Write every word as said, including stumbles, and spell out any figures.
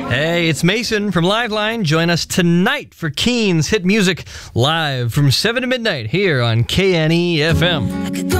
Hey, it's Mason from Liveline. Join us tonight for Keen's Hit Music live from seven to midnight here on K N E F M.